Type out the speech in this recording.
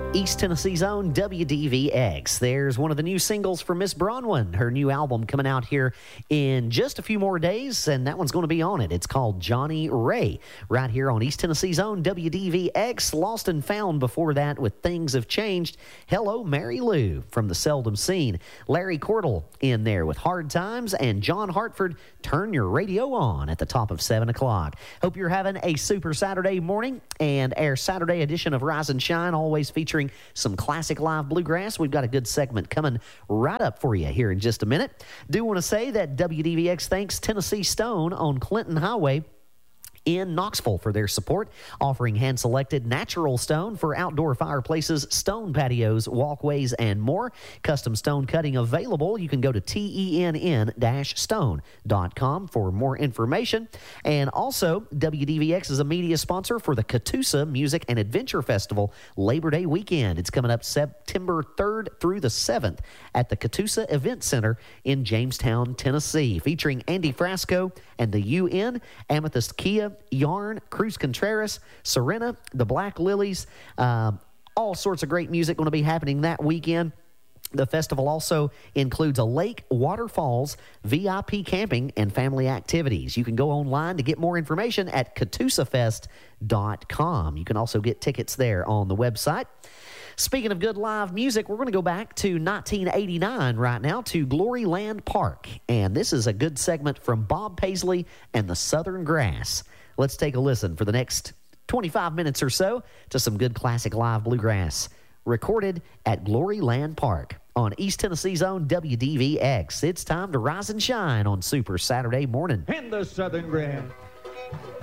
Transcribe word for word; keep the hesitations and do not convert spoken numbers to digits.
East Tennessee's own W D V X. There's one of the new singles for Miss Bronwyn. Her new album coming out here in just a few more days, and that one's going to be on it. It's called Johnny Ray, right here on East Tennessee's own W D V X. Lost and Found before that with Things Have Changed. Hello, Mary Lou from The Seldom Seen. Larry Cordell in there with Hard Times, and John Hartford, Turn Your Radio On at the top of seven o'clock. Hope you're having a super Saturday morning, and our Saturday edition of Rise and Shine always featuring some classic live bluegrass. We've got a good segment coming right up for you here in just a minute. Do want to say that W D V X thanks Tennessee Stone on Clinton Highway in Knoxville for their support, offering hand-selected natural stone for outdoor fireplaces, stone patios, walkways, and more. Custom stone cutting available. You can go to T E N N stone dot com for more information. And also, W D V X is a media sponsor for the Catoosa Music and Adventure Festival Labor Day weekend. It's coming up September third through the seventh at the Catoosa Event Center in Jamestown, Tennessee, featuring Andy Frasco and the U N, Amethyst Kia, Yarn, Cruz Contreras, Serena, the Black Lilies, uh, all sorts of great music going to be happening that weekend. The festival also includes a lake, waterfalls, V I P camping, and family activities. You can go online to get more information at catoosa fest dot com. You can also get tickets there on the website. Speaking of good live music, we're going to go back to nineteen eighty-nine right now to Gloryland Park. And this is a good segment from Bob Paisley and the Southern Grass. Let's take a listen for the next twenty-five minutes or so to some good classic live bluegrass recorded at Gloryland Park on East Tennessee's own W D V X. It's time to rise and shine on Super Saturday morning. In the Southern Grass.